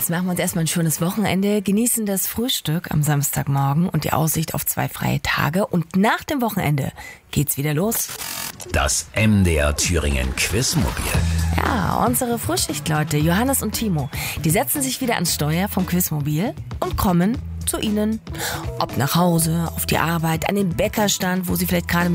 Jetzt machen wir uns erstmal ein schönes Wochenende, genießen das Frühstück am Samstagmorgen und die Aussicht auf 2 freie Tage. Und nach dem Wochenende geht's wieder los. Das MDR Thüringen Quizmobil. Ja, unsere Frühschichtleute Johannes und Timo, die setzen sich wieder ans Steuer vom Quizmobil und kommen zu Ihnen. Ob nach Hause, auf die Arbeit, an den Bäckerstand, wo Sie vielleicht gerade